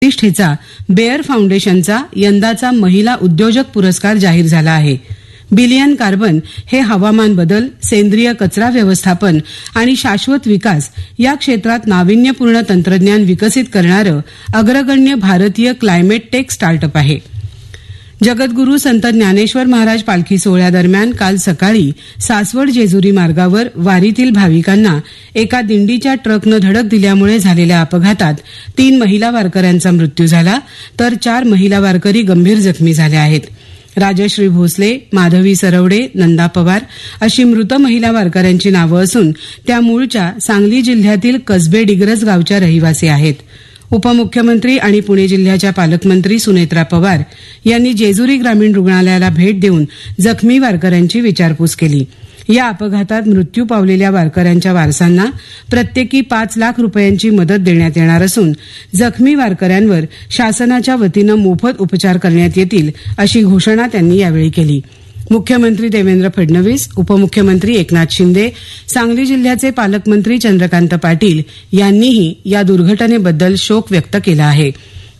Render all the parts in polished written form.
प्रतिष्ठेचा बेअर फाउंडेशनचा यंदाचा महिला उद्योजक पुरस्कार जाहीर झाला आहे. बिलियन कार्बन हे हवामान बदल, सेंद्रिय कचरा व्यवस्थापन आणि शाश्वत विकास या क्षेत्रात नाविन्यपूर्ण तंत्रज्ञान विकसित करणारं अग्रगण्य भारतीय क्लायमेट टेक स्टार्टअप आहे. जगद्गुरू संत ज्ञानेश्वर महाराज पालखी सोहळ्यादरम्यान काल सकाळी सासवड जेजुरी मार्गावर वारीतील भाविकांना एका दिंडीच्या ट्रकनं धडक दिल्यामुळे झालेल्या अपघातात 3 महिला वारकऱ्यांचा मृत्यू झाला, तर 4 महिला वारकरी गंभीर जखमी झाल्या आहेत. राजश्री भोसले, माधवी सरवडे, नंदा पवार अशी मृत महिला वारकऱ्यांची नावं असून त्या मूळच्या सांगली जिल्ह्यातील कसबे डिग्रस गावच्या रहिवासी आहेत. उपमुख्यमंत्री आणि पुणे जिल्ह्याच्या पालकमंत्री सुनेत्रा पवार यांनी जेजुरी ग्रामीण रुग्णालयाला भेट देऊन जखमी वारकऱ्यांची विचारपूस केली. या अपघातात मृत्यू पावलेल्या वारकऱ्यांच्या वारसांना प्रत्येकी 5 लाख रुपयांची मदत देण्यात येणार असून जखमी वारकऱ्यांवर शासनाच्या वतीनं मोफत उपचार करण्यात येतील अशी घोषणा त्यांनी यावेळी केली. मुख्यमंत्री देवेंद्र फडणवीस, उपमुख्यमंत्री एकनाथ शिंदे, सांगली जिल्ह्याचे पालकमंत्री चंद्रकांत पाटील यांनीही या दुर्घटनेबद्दल शोक व्यक्त केला आहे.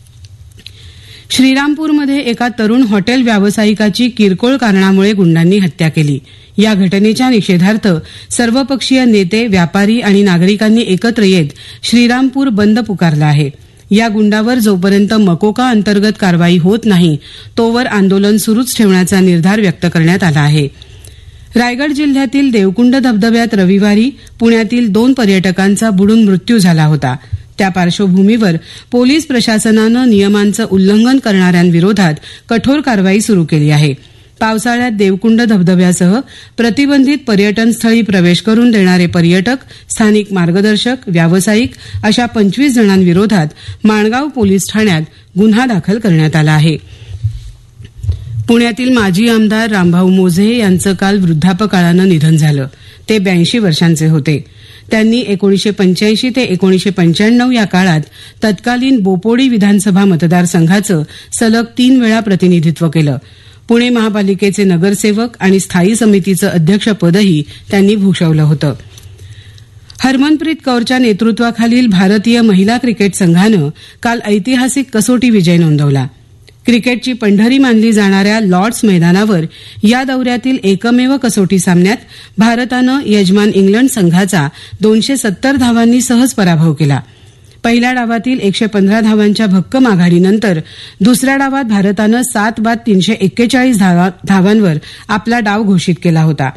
श्रीरामपूरमध्ये एका तरुण हॉटेल व्यावसायिकाची किरकोळ कारणामुळे गुंडांनी हत्या केली. या घटनेच्या निषेधार्थ सर्वपक्षीय नेते, व्यापारी आणि नागरिकांनी एकत्र येत श्रीरामपूर बंद पुकारला आहे. या गुंडावर जोपर्यंत मकोका अंतर्गत कारवाई होत नाही तोवर आंदोलन सुरूच ठेवण्याचा निर्धार व्यक्त करण्यात आला आहे. रायगड जिल्ह्यातील देवकुंड धबधब्यात रविवारी पुण्यातील 2 पर्यटकांचा बुडून मृत्यू झाला होता. त्या पार्श्वभूमीवर पोलीस प्रशासनानं नियमांचं उल्लंघन करणाऱ्यांविरोधात कठोर कारवाई सुरू केली आहे. पावसाळ्यात देवकुंड धबधब्यासह प्रतिबंधित पर्यटनस्थळी प्रवेश करून देणारे पर्यटक, स्थानिक मार्गदर्शक, व्यावसायिक अशा 25 जणांविरोधात माणगाव पोलीस ठाण्यात गुन्हा दाखल करण्यात आला आहे. पुण्यातील माजी आमदार रामभाऊ मोझे यांचं काल वृद्धापकाळानं निधन झालं. ते 82 वर्षांचे होते. त्यांनी 1985 ते 1995 या काळात तत्कालीन बोपोडी विधानसभा मतदारसंघाचं सलग 3 वेळा प्रतिनिधित्व केलं. पुणे महापालिकेचे नगरसेवक आणि स्थायी समितीचं अध्यक्षपदही त्यांनी भूषवलं होतं. हरमनप्रीत कौरच्या नेतृत्वाखालील भारतीय महिला क्रिकेट संघानं काल ऐतिहासिक कसोटी विजय नोंदवला. क्रिकेटची पंढरी मानली जाणाऱ्या लॉर्ड्स मैदानावर या दौऱ्यातील एकमेव कसोटी सामन्यात भारतानं यजमान इंग्लंड संघाचा 270 धावांनी सहज पराभव केला. पहिल्या डावातील 115 धावांच्या भक्कम आघाडीनंतर दुसऱ्या डावात भारतानं 7 बाद 341 धावांवर आपला डाव घोषित केला होता.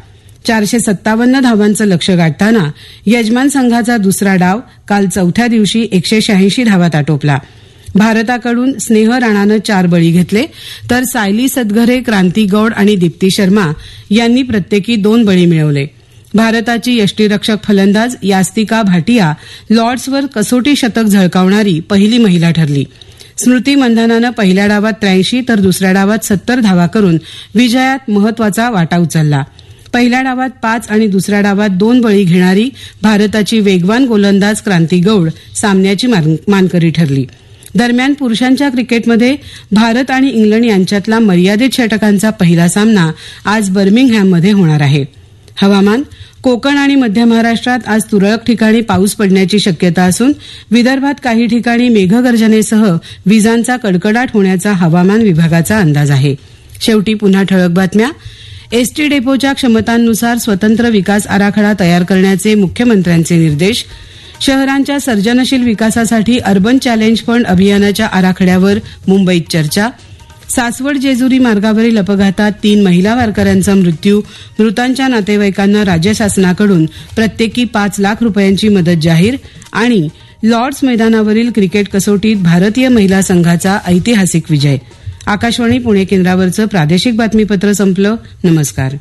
457 धावांचं लक्ष्य गाठताना यजमान संघाचा दुसरा डाव काल चौथ्या दिवशी 186 धावात आटोपला. भारताकडून स्नेह राणानं 4 बळी घेतले, तर सायली सदघरे, क्रांती गौड आणि दीप्ती शर्मा यांनी प्रत्येकी 2 बळी मिळवले. भारताची यष्टीरक्षक फलंदाज यास्तिका भाटिया लॉर्ड्सवर कसोटी शतक झळकावणारी पहिली महिला ठरली. स्मृती मंधानानं पहिल्या डावात 83 तर दुसऱ्या डावात 70 धावा करून विजयात महत्वाचा वाटा उचलला. पहिल्या डावात 5 आणि दुसऱ्या डावात 2 बळी घेणारी भारताची वेगवान गोलंदाज क्रांती गौड सामन्याची मानकरी ठरली. दरम्यान पुरुषांच्या क्रिकेटमध्ये भारत आणि इंग्लंड यांच्यातला मर्यादित षटकांचा पहिला सामना आज बर्मिंगहॅममध्ये होणार आहे. हवामान. कोकण आणि मध्य महाराष्ट्रात आज तुरळक ठिकाणी पाऊस पडण्याची शक्यता असून विदर्भात काही ठिकाणी मेघगर्जनेसह विजांचा कडकडाट होण्याचा हवामान विभागाचा अंदाज आहे. शेवटी पुन्हा ठळक बातम्या. एसटी डेपोच्या क्षमतांनुसार स्वतंत्र विकास आराखडा तयार करण्याचे मुख्यमंत्र्यांचे निर्देश. शहरांच्या सर्जनशील विकासासाठी अर्बन चॅलेंज फंड अभियानाच्या आराखड्यावर मुंबईत चर्चा. सासवड जेजुरी मार्गावरील अपघातात 3 महिला वारकऱ्यांचा मृत्यू. मृतांच्या नातेवाईकांना राज्य शासनाकडून प्रत्येकी 5 लाख रुपयांची मदत जाहीर. आणि लॉर्ड्स मैदानावरील क्रिकेट कसोटीत भारतीय महिला संघाचा ऐतिहासिक विजय. आकाशवाणी पुणे केंद्रावरचं प्रादेशिक बातमीपत्र संपलं. नमस्कार.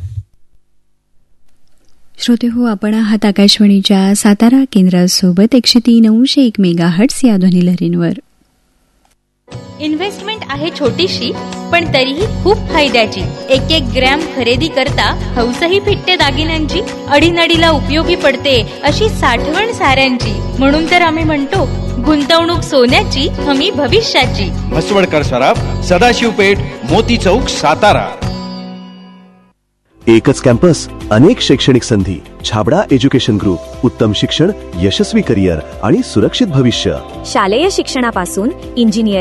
श्रोतेहो, आपण आहात आकाशवाणीच्या सातारा केंद्रासोबत 103.1 मेगाहर्ट्झ या ध्वनिलहरींवर. इन्व्हेस्टमेंट आहे छोटीशी पण तरीही खूप फायद्याची. 1-1 ग्रॅम खरेदी करता हौसही फिटते दागिन्यांची. अडीनडीला उपयोगी पडते अशी साठवण साऱ्यांची. म्हणून तर आम्ही म्हणतो गुंतवणूक सोन्याची, हमी भविष्याची. म्हसवडकर सराफ, सदाशिव पेठ, मोती चौक, सातारा. एकच कॅम्पस, अनेक शैक्षणिक संधी. Chhabra education group. उत्तम शिक्षण, यशस्वी करिअर आणि सुरक्षित भविष्य. शालेय शिक्षणापासून इंजिनिअरिंग,